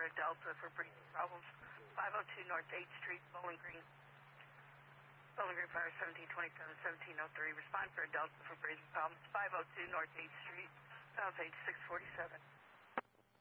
a Delta for breathing problems. 502 North 8th Street, Bowling Green. Bowling Green Fire 1727, 1703. Respond for a Delta for breathing problems. 502 North 8th Street, South 8647.